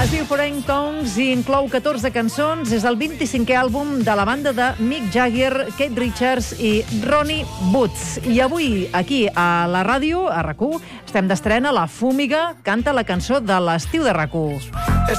Es diu Foreign Tongues i inclou 14 cançons. És el 25è àlbum de la banda de Mick Jagger, Keith Richards i Ronnie Woods. I avui, aquí a la ràdio, a RAC1, estem d'estrena. La Fúmiga canta la cançó de l'estiu de RAC1.